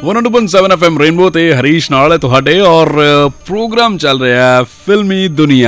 102.7 FM rainbow ते हरीश नाल है तुहाडे और प्रोग्राम चल रहा है फिल्मी दुनिया।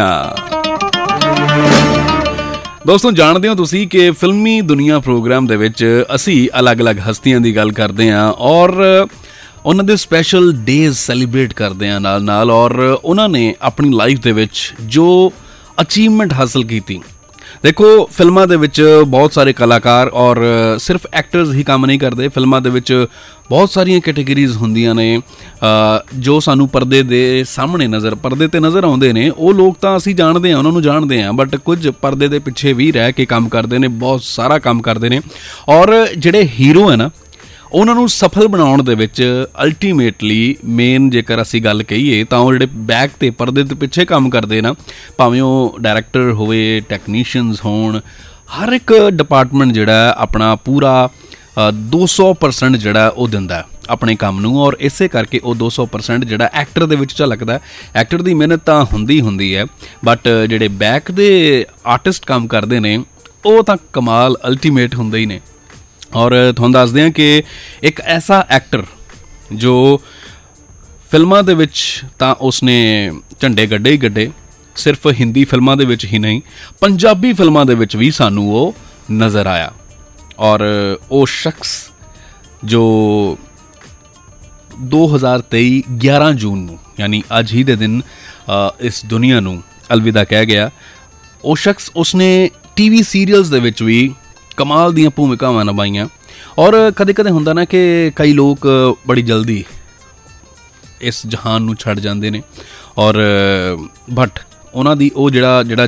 दोस्तों जाणदे हो तुसी कि फिल्मी दुनिया प्रोग्राम दे विच असी अलग अलग हस्तियां दी गल करदे हां और उन्हां दे स्पैशल डेज सैलीब्रेट करदे हां नाल नाल और उन्हां ने अपनी लाइफ दे विच जो अचीवमेंट हासिल कीती। देखो फिल्मां दे विच बहुत सारे कलाकार और सिर्फ एक्टर्स ही काम नहीं करते, फिल्मां दे विच बहुत सारियां कैटेगरीज होंदियां ने जो सानू पर्दे दे सामने पर्दे ते नज़र आउंदे ने। वो लोग तां असीं जाणदे हां, उन्हां नूं जाणदे हां, बट कुछ पर्दे दे पिछे भी रह के काम करदे ने, बहुत सारा काम करदे ने। और जिहड़े हीरो है ना उन्हां नूं सफल बनाउण दे विच अल्टीमेटली मेन जेकर असीं गल कहीए तां वो जिहड़े बैक ते पर्दे दे पिछे काम करदे ना, भावें वो डायरैक्टर होवे, टैक्नीशियनस होण, हर एक डिपार्टमेंट जिहड़ा अपना पूरा 200% जिहड़ा वो दिंदा अपने काम नूं। और इसे करके वो 200% जिहड़ा एक्टर दे विच झलकदा। एक्टर दी मेहनत तां हुंदी है, बट जिहड़े बैक दे आर्टिस्ट काम करदे ने वो तां कमाल अल्टीमेट हुंदे ही ने। और तुहानूं दसदे हां कि एक ऐसा एक्टर जो फिल्मां दे विच तां उसने झंडे गड्डे ही गड्डे, सिर्फ हिंदी फिल्मां दे विच ही नहीं पंजाबी फिल्मां दे विच भी सानू वो नज़र आया। और वो शख्स जो 2023 11 जून नूं यानी अज ही दे दिन इस दुनिया नूं अलविदा कह गया। वो शख्स उसने टीवी सीरियल्स दे विच भी कमाल दीयां भूमिकावां निभाईयां। और कदे कदे हुंदा ना कि कई लोग बड़ी जल्दी इस जहान नूं छड्ड जांदे ने और बट उन्हां दी वो जिहड़ा